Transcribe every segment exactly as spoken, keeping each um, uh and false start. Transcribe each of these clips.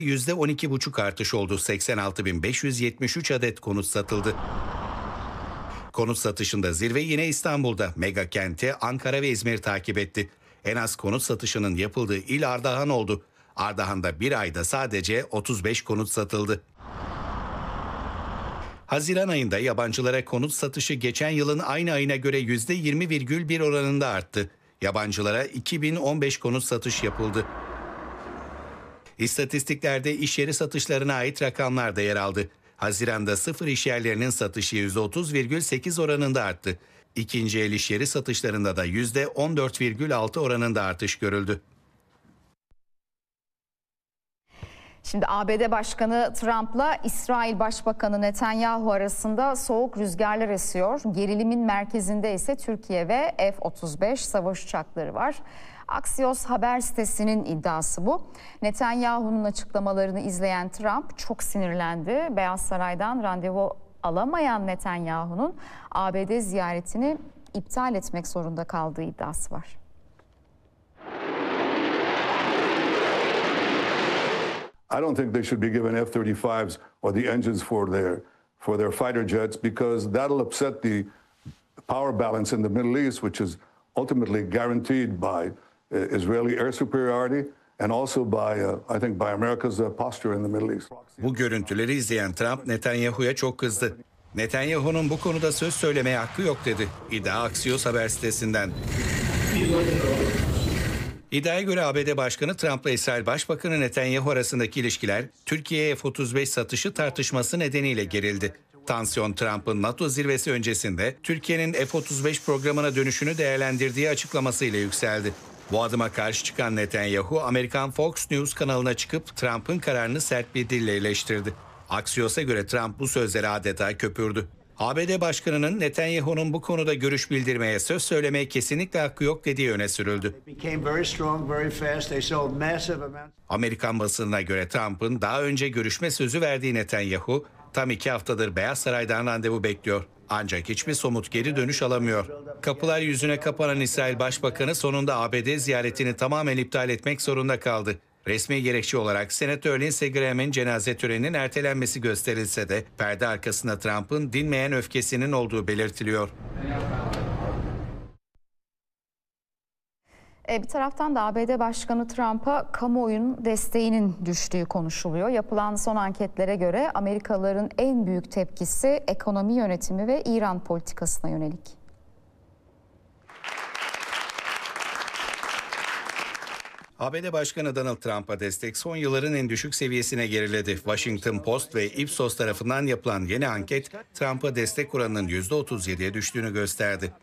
yüzde on iki buçuk artış oldu. seksen altı bin beş yüz yetmiş üç adet konut satıldı. Konut satışında zirve yine İstanbul'da. Mega kenti Ankara ve İzmir takip etti. En az konut satışının yapıldığı il Ardahan oldu. Ardahan'da bir ayda sadece otuz beş konut satıldı. Haziran ayında yabancılara konut satışı geçen yılın aynı ayına göre yüzde yirmi virgül bir oranında arttı. Yabancılara iki bin on beş konut satış yapıldı. İstatistiklerde iş yeri satışlarına ait rakamlar da yer aldı. Haziran'da sıfır iş yerlerinin satışı yüzde otuz virgül sekiz oranında arttı. İkinci el iş yeri satışlarında da yüzde on dört virgül altı oranında artış görüldü. Şimdi A B D Başkanı Trump'la İsrail Başbakanı Netanyahu arasında soğuk rüzgarlar esiyor. Gerilimin merkezinde ise Türkiye ve F otuz beş savaş uçakları var. Axios haber sitesinin iddiası bu. Netanyahu'nun açıklamalarını izleyen Trump çok sinirlendi. Beyaz Saray'dan randevu alamayan Netanyahu'nun A B D ziyaretini iptal etmek zorunda kaldığı iddiası var. I don't think they should be given F thirty-fives or the engines for their for their fighter jets because that'll upset the power balance in the Middle East, which is ultimately guaranteed by uh, Israeli air superiority and also by uh, I think by America's uh, posture in the Middle East. Bu görüntüleri izleyen Trump Netanyahu'ya çok kızdı. Netanyahu'nun bu konuda söz söylemeye hakkı yok dedi. İddia Axios haber sitesinden. İddiaya göre A B D Başkanı Trump'la İsrail Başbakanı Netanyahu arasındaki ilişkiler Türkiye'ye F otuz beş satışı tartışması nedeniyle gerildi. Tansiyon Trump'ın NATO zirvesi öncesinde Türkiye'nin F otuz beş programına dönüşünü değerlendirdiği açıklamasıyla yükseldi. Bu adıma karşı çıkan Netanyahu, Amerikan Fox News kanalına çıkıp Trump'ın kararını sert bir dille eleştirdi. Axios'a göre Trump bu sözleri adeta köpürdü. A B D Başkanı'nın Netanyahu'nun bu konuda görüş bildirmeye, söz söylemeye kesinlikle hakkı yok dediği öne sürüldü. Amerikan basınına göre Trump'ın daha önce görüşme sözü verdiği Netanyahu, tam iki haftadır Beyaz Saray'dan randevu bekliyor. Ancak hiçbir somut geri dönüş alamıyor. Kapılar yüzüne kapanan İsrail Başbakanı sonunda A B D ziyaretini tamamen iptal etmek zorunda kaldı. Resmi gerekçe olarak Senatör Lindsey Graham'in cenaze töreninin ertelenmesi gösterilse de perde arkasında Trump'ın dinmeyen öfkesinin olduğu belirtiliyor. Bir taraftan da A B D Başkanı Trump'a kamuoyunun desteğinin düştüğü konuşuluyor. Yapılan son anketlere göre Amerikalıların en büyük tepkisi ekonomi yönetimi ve İran politikasına yönelik. A B D Başkanı Donald Trump'a destek son yılların en düşük seviyesine geriledi. Washington Post ve Ipsos tarafından yapılan yeni anket, Trump'a destek oranının yüzde otuz yediye düştüğünü gösterdi.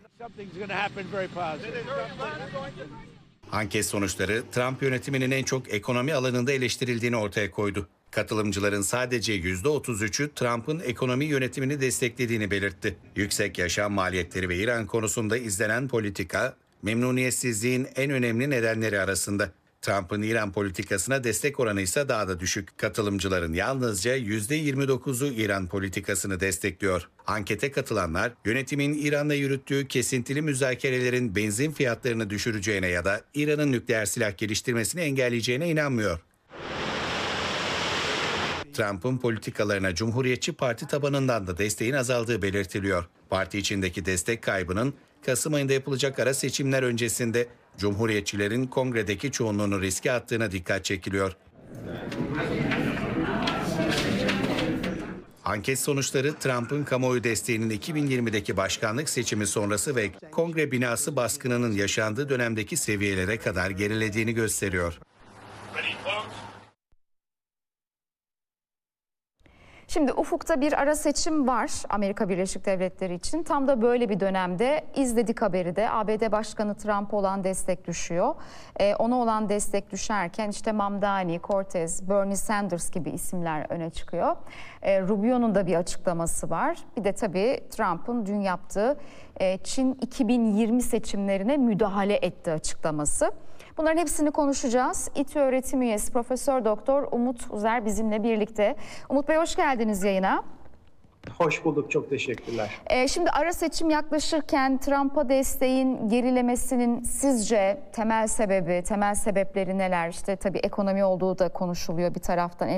Anket sonuçları Trump yönetiminin en çok ekonomi alanında eleştirildiğini ortaya koydu. Katılımcıların sadece yüzde otuz üçü Trump'ın ekonomi yönetimini desteklediğini belirtti. Yüksek yaşam maliyetleri ve İran konusunda izlenen politika, memnuniyetsizliğin en önemli nedenleri arasında. Trump'ın İran politikasına destek oranı ise daha da düşük. Katılımcıların yalnızca yüzde yirmi dokuzu İran politikasını destekliyor. Ankete katılanlar, yönetimin İran'la yürüttüğü kesintili müzakerelerin benzin fiyatlarını düşüreceğine ya da İran'ın nükleer silah geliştirmesini engelleyeceğine inanmıyor. Trump'ın politikalarına Cumhuriyetçi Parti tabanından da desteğin azaldığı belirtiliyor. Parti içindeki destek kaybının Kasım ayında yapılacak ara seçimler öncesinde Cumhuriyetçilerin kongredeki çoğunluğunu riske attığına dikkat çekiliyor. Anket sonuçları Trump'ın kamuoyu desteğinin iki bin yirmideki başkanlık seçimi sonrası ve kongre binası baskınının yaşandığı dönemdeki seviyelere kadar gerilediğini gösteriyor. Şimdi ufukta bir ara seçim var Amerika Birleşik Devletleri için. Tam da böyle bir dönemde izledik haberi de A B D Başkanı Trump'a olan destek düşüyor. Ee, ona olan destek düşerken işte Mamdani, Cortez, Bernie Sanders gibi isimler öne çıkıyor. Ee, Rubio'nun da bir açıklaması var. Bir de tabii Trump'ın dün yaptığı e, Çin iki bin yirmi seçimlerine müdahale etti açıklaması. Bunların hepsini konuşacağız. İTÜ öğretim üyesi Profesör Doktor Umut Uzer bizimle birlikte. Umut Bey hoş geldiniz yayına. Hoş bulduk, çok teşekkürler. Ee, şimdi ara seçim yaklaşırken Trump'a desteğin gerilemesinin sizce temel sebebi, temel sebepleri neler? İşte tabii ekonomi olduğu da konuşuluyor bir taraftan.